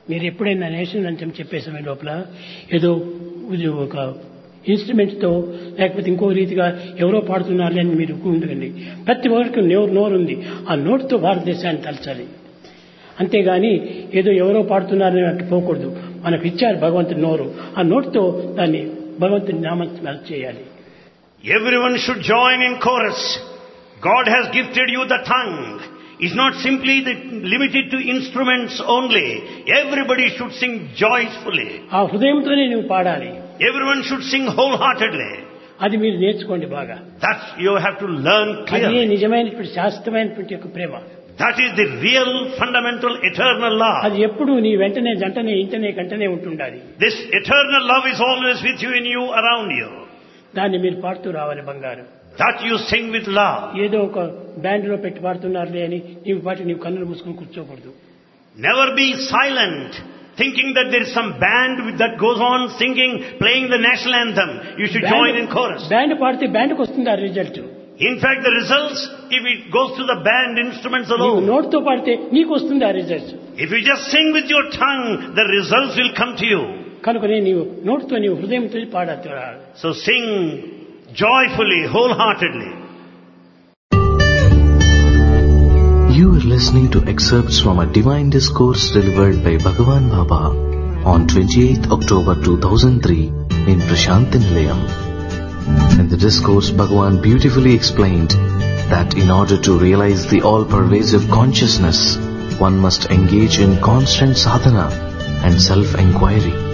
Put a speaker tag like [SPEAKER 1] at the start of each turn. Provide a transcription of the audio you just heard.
[SPEAKER 1] మీరు ఎప్పుడైనా నేషనల్ అంతం చెప్పే సమయం లోపల ఏదో ఇది ఒక ఇన్స్ట్రుమెంట్స్ తో లేకపోతే ఇంకో రీతిగా ఎవరో పాడుతున్నారని అని మీరు ఉండకండి. ప్రతి ఒక్కరికి నోరు ఉంది. ఆ నోటితో భారతదేశాన్ని తలచాలి. అంతేగాని ఏదో ఎవరో పాడుతున్నారని అట్టు పోకూడదు. మనకు ఇచ్చారు భగవంతుని నోరు. ఆ నోటితో దాన్ని భగవంతుని నామస్మరణ చేయాలి.
[SPEAKER 2] Everyone should join in chorus. God has gifted you the tongue. It's not simply limited to instruments only. Everybody should sing joyfully.
[SPEAKER 1] ఆ హృదయంతోనే నువ్వు పాడాలి.
[SPEAKER 2] Everyone should sing wholeheartedly.
[SPEAKER 1] అది మీరు నేర్చుకోండి బాగా.
[SPEAKER 2] That you have to learn clearly.
[SPEAKER 1] అదే నిజమైనటువంటి శాశ్వతమైనటువంటి యొక్క ప్రేమ.
[SPEAKER 2] That is the real, fundamental, eternal love.
[SPEAKER 1] అది ఎప్పుడు నీ వెంటనే జంటనే ఇంటనే కంటనే ఉంటుండాలి.
[SPEAKER 2] This eternal love is always with you, in you, around you.
[SPEAKER 1] దాన్ని మీరు పాడుతూ రావాలి బంగారు.
[SPEAKER 2] That you sing with love.
[SPEAKER 1] ఏదో ఒక బ్యాండ్ లో పెట్టి పాడుతున్నారులే అని నీవు పాటి నీవు కన్నులు మూసుకొని కూర్చోకూడదు.
[SPEAKER 2] Never be silent, thinking that there is some band that goes on singing, playing the national anthem. You should join in chorus.
[SPEAKER 1] Band పాడితే బ్యాండ్కి వస్తుంది ఆ result.
[SPEAKER 2] In fact, the results, if it goes to the band instruments alone.
[SPEAKER 1] నోటితో పాడితే నీకు వస్తుంది ఆ result.
[SPEAKER 2] If you just sing with your tongue, the results will come to you.
[SPEAKER 1] కనుకనే నీవు నోటితో నీవు హృదయంతో పాడాలి.
[SPEAKER 2] So sing joyfully, wholeheartedly.
[SPEAKER 3] You are listening to excerpts from a divine discourse delivered by Bhagavan Baba on 28th October 2003 in Prashanti Nilayam. In the discourse, Bhagavan beautifully explained that in order to realize the all-pervasive consciousness, one must engage in constant sadhana and self-inquiry.